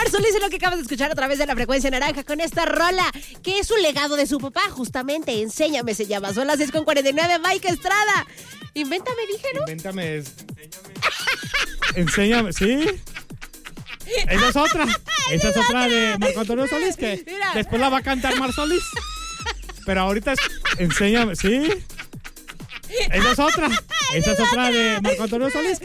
Mar Solís es lo que acabas de escuchar a través de la frecuencia naranja con esta rola, que es un legado de su papá, justamente. Enséñame se llama. Son las 6:49, Mike Estrada. Invéntame, dije, ¿no? Invéntame. Enséñame, ¿sí? Esa es otra. Esa es otra de Marco Antonio Solís, que Mira. después la va a cantar Mar Solís. Pero ahorita es enséñame, ¿sí? Esa es otra. Esa es otra de Marco Antonio Solís.